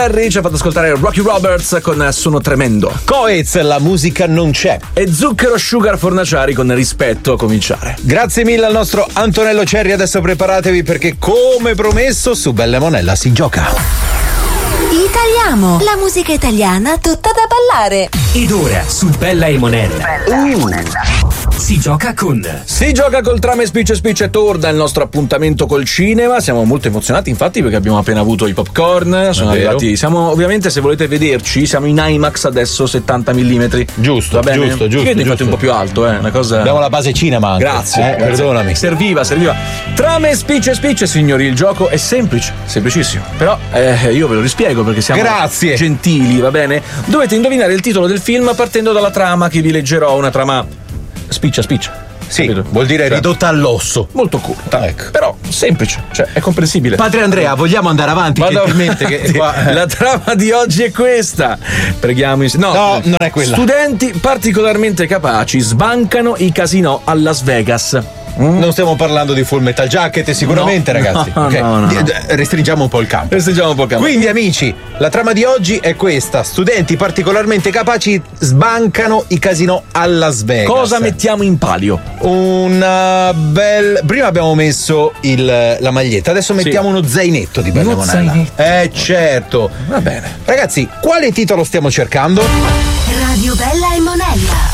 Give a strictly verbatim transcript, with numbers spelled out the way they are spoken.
Harry ci ha fatto ascoltare Rocky Roberts con Sono Tremendo. Coez, La musica non c'è. E Zucchero Sugar Fornaciari con Rispetto a cominciare. Grazie mille al nostro Antonello Cerri. Adesso preparatevi perché, come promesso, su Bella e Monella si gioca. Italiamo, la musica italiana tutta da ballare. Ed ora su Bella e Monella uh. si gioca con Si gioca col Trame Spicce Spicce. Torna il nostro appuntamento col cinema. Siamo molto emozionati, infatti, perché abbiamo appena avuto i popcorn. Sono arrivati. Siamo, ovviamente, se volete vederci, siamo in IMAX adesso, settanta millimetri. Giusto, va bene? giusto, giusto. Io infatti un po' più alto, eh. Una cosa. Abbiamo la base cinema anche. Grazie, eh, grazie. Perdonami. Serviva, serviva. Trame Spicce Spicce, signori. Il gioco è semplice, semplicissimo. Però eh, io ve lo rispiego perché siamo Grazie. gentili, va bene? Dovete indovinare il titolo del film partendo dalla trama che vi leggerò, una trama spiccia spiccia. Sì, capito? vuol dire Cioè, ridotta all'osso. molto corta, Ecco. però semplice, cioè è comprensibile. Padre Andrea, vogliamo andare avanti? Vado gentilmente, che qua... La trama di oggi è questa. Preghiamo in... no, No, non è quella. Studenti particolarmente capaci sbancano i casinò a Las Vegas. Mm? Non stiamo parlando di Full Metal Jacket, sicuramente, No, ragazzi. no, Ok, no, no, no. Restringiamo un po' il campo. Restringiamo un po' il campo. Quindi, amici, la trama di oggi è questa: studenti particolarmente capaci sbancano i casinò a Las Vegas. Cosa mettiamo in palio? Una bel. Prima abbiamo messo il, la maglietta, adesso mettiamo uno zainetto di Bella Uno Monella. zainetto. Eh, certo. Va bene. Ragazzi, quale titolo stiamo cercando? Radio Bella e Monella.